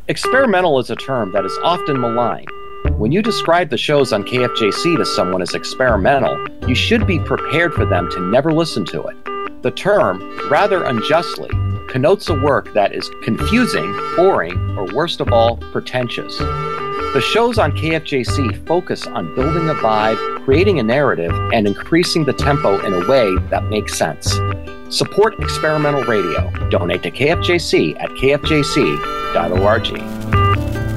Experimental is a term that is often maligned. When you describe the shows on KFJC to someone as experimental, you should be prepared for them to never listen to it. The term, rather unjustly, connotes a work that is confusing, boring, or worst of all, pretentious. The shows on KFJC focus on building a vibe, creating a narrative, and increasing the tempo in a way that makes sense. Support experimental radio. Donate to KFJC at kfjc.org.